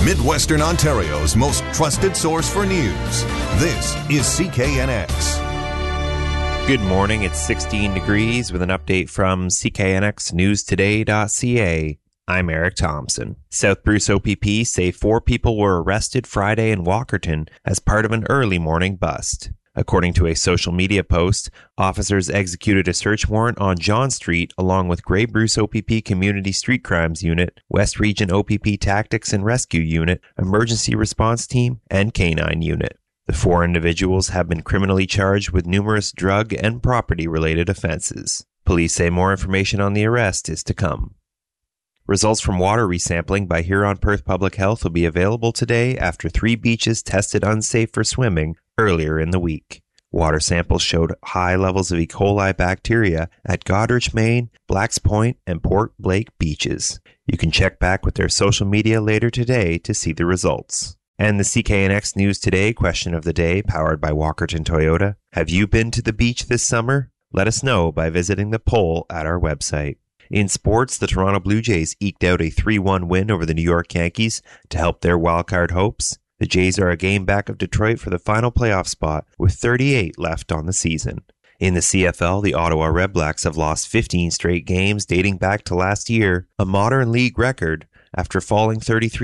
Midwestern Ontario's most trusted source for news. This is CKNX. Good morning. It's 16 degrees with an update from CKNXNewsToday.ca. I'm Eric Thompson. South Bruce OPP say 4 people were arrested Friday in Walkerton as part of an early morning bust. According to a social media post, officers executed a search warrant on John Street along with Grey Bruce OPP Community Street Crimes Unit, West Region OPP Tactics and Rescue Unit, Emergency Response Team, and Canine Unit. The 4 individuals have been criminally charged with numerous drug and property-related offenses. Police say more information on the arrest is to come. Results from water resampling by Huron-Perth Public Health will be available today after 3 beaches tested unsafe for swimming earlier in the week. Water samples showed high levels of E. coli bacteria at Goderich, Maine, Blacks Point, and Port Blake beaches. You can check back with their social media later today to see the results. And the CKNX News Today question of the day, powered by Walkerton Toyota. Have you been to the beach this summer? Let us know by visiting the poll at our website. In sports, the Toronto Blue Jays eked out a 3-1 win over the New York Yankees to help their wildcard hopes. The Jays are a game back of Detroit for the final playoff spot with 38 left on the season. In the CFL, the Ottawa Redblacks have lost 15 straight games dating back to last year, a modern league record, after falling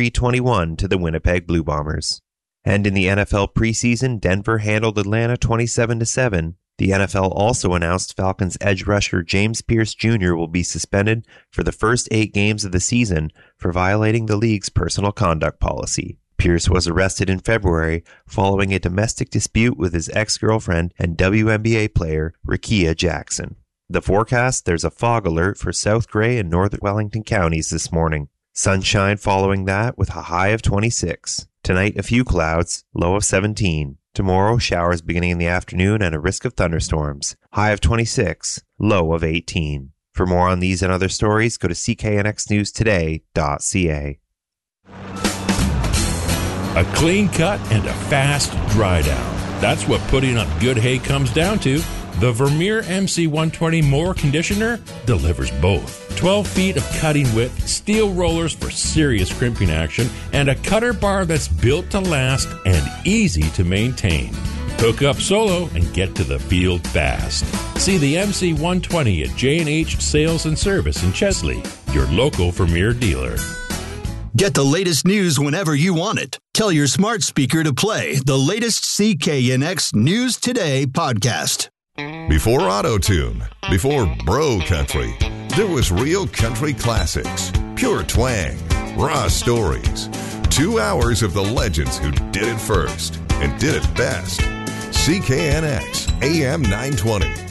33-21 to the Winnipeg Blue Bombers. And in the NFL preseason, Denver handled Atlanta 27-7. The NFL also announced Falcons edge rusher James Pierce Jr. will be suspended for the first 8 games of the season for violating the league's personal conduct policy. Pierce was arrested in February following a domestic dispute with his ex-girlfriend and WNBA player Rickea Jackson. The forecast, there's a fog alert for South Grey and North Wellington counties this morning. Sunshine following that with a high of 26. Tonight, a few clouds, low of 17. Tomorrow, showers beginning in the afternoon and a risk of thunderstorms. High of 26, low of 18. For more on these and other stories, go to cknxnewstoday.ca. A clean cut and a fast dry down. That's what putting up good hay comes down to. The Vermeer MC120 Mower Conditioner delivers both. 12 feet of cutting width, steel rollers for serious crimping action, and a cutter bar that's built to last and easy to maintain. Hook up solo and get to the field fast. See the MC120 at J&H Sales and Service in Chesley, your local Vermeer dealer. Get the latest news whenever you want it. Tell your smart speaker to play the latest CKNX News Today podcast. Before Auto-Tune, before Bro Country, there was real country classics, pure twang, raw stories. 2 hours of the legends who did it first and did it best. CKNX AM 920.